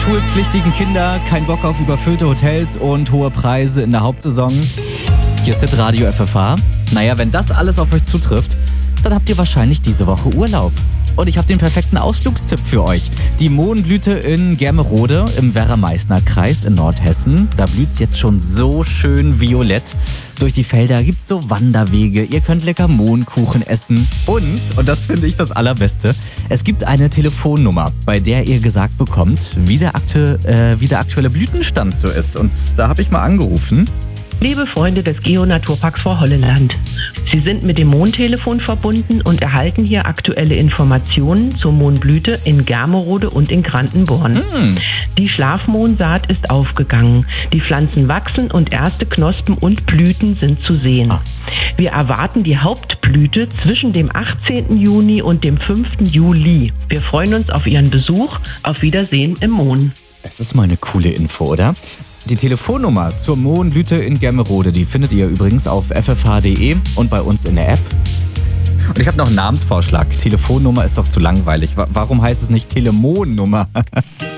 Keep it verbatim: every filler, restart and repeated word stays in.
schulpflichtigen Kinder, kein Bock auf überfüllte Hotels und hohe Preise in der Hauptsaison? Hier ist das Radio F F H. Naja, wenn das alles auf euch zutrifft, dann habt ihr wahrscheinlich diese Woche Urlaub. Und ich habe den perfekten Ausflugstipp für euch. Die Mohnblüte in Germerode im Werra-Meißner-Kreis in Nordhessen. Da blüht's jetzt schon so schön violett. Durch die Felder gibt's so Wanderwege. Ihr könnt lecker Mohnkuchen essen. Und, und das finde ich das Allerbeste, es gibt eine Telefonnummer, bei der ihr gesagt bekommt, wie der, aktu- äh, wie der aktuelle Blütenstand so ist. Und da habe ich mal angerufen. Liebe Freunde des Geo-Naturparks Vorholleland, Sie sind mit dem Mohntelefon verbunden und erhalten hier aktuelle Informationen zur Mohnblüte in Germerode und in Grandenborn. Hm. Die Schlafmohnsaat ist aufgegangen, die Pflanzen wachsen und erste Knospen und Blüten sind zu sehen. Ah. Wir erwarten die Hauptblüte zwischen dem achtzehnten Juni und dem fünften Juli. Wir freuen uns auf Ihren Besuch. Auf Wiedersehen im Mohn. Das ist mal eine coole Info, oder? Die Telefonnummer zur Mohnblüte in Germerode, die findet ihr übrigens auf f f h punkt d e und bei uns in der App. Und ich habe noch einen Namensvorschlag. Telefonnummer ist doch zu langweilig. Warum heißt es nicht Telemon-Nummer?